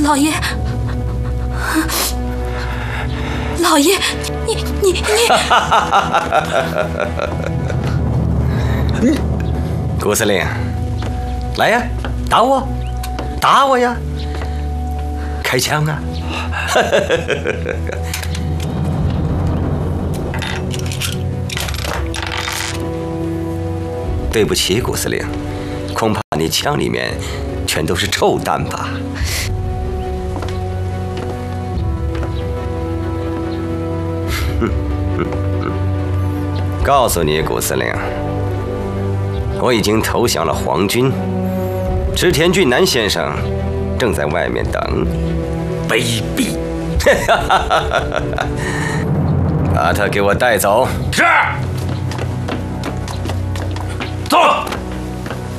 老爷，老爷，你， 谷司令，来呀，打我呀！开枪啊！对不起，谷司令，恐怕你枪里面全都是臭弹吧？告诉你，谷司令，我已经投降了皇军，织田俊男先生正在外面等你。卑鄙！把他给我带走。 是。走。